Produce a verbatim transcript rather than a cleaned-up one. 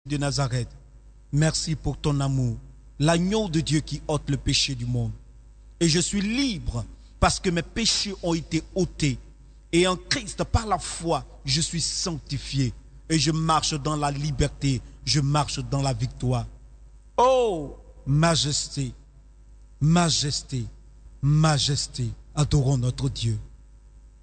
de Nazareth, merci pour ton amour, l'agneau de Dieu qui ôte le péché du monde. Et je suis libre parce que mes péchés ont été ôtés. Et en Christ, par la foi, je suis sanctifié. Et je marche dans la liberté, je marche dans la victoire. Oh, majesté, majesté, majesté, adorons notre Dieu.